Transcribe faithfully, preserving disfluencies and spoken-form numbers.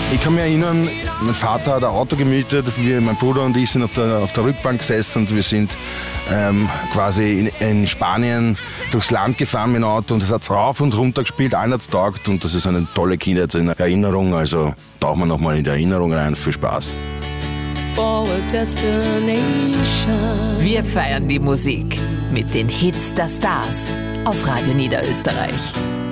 Ich kann mich erinnern, mein Vater hat ein Auto gemietet, wir, mein Bruder und ich sind auf der, auf der Rückbank gesessen und wir sind ähm, quasi in, in Spanien durchs Land gefahren mit dem Auto und es hat rauf und runter gespielt, allen hat's taugt und das ist eine tolle Kindheitserinnerung, also tauchen wir nochmal in die Erinnerung rein, viel Spaß. Wir feiern die Musik mit den Hits der Stars auf Radio Niederösterreich.